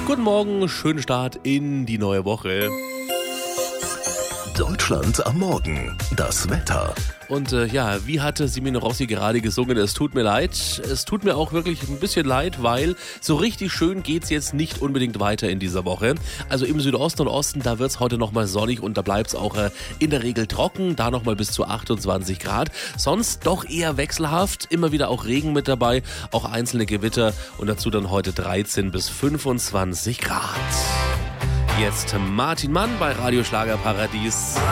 Guten Morgen, schönen Start in die neue Woche. Deutschland am Morgen. Das Wetter. Und wie hatte Semino Rossi gerade gesungen, es tut mir leid. Es tut mir auch wirklich ein bisschen leid, weil so richtig schön geht's jetzt nicht unbedingt weiter in dieser Woche. Also im Südosten und Osten, da wird's heute nochmal sonnig und da bleibt's auch in der Regel trocken. Da nochmal bis zu 28 Grad. Sonst doch eher wechselhaft. Immer wieder auch Regen mit dabei, auch einzelne Gewitter und dazu dann heute 13 bis 25 Grad. Jetzt Martin Mann bei Radio Schlagerparadies.